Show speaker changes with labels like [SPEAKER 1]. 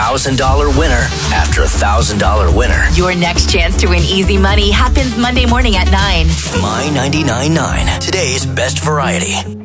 [SPEAKER 1] $1,000 winner after $1,000 winner.
[SPEAKER 2] Your next chance to win easy money happens Monday morning at 9.
[SPEAKER 1] My 99.9, today's best variety.